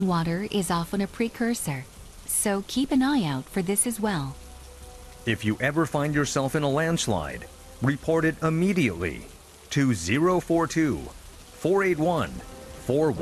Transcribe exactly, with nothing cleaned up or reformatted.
Water is often a precursor, so keep an eye out for this as well. If you ever find yourself in a landslide, report it immediately to zero four two, four eight one, four one.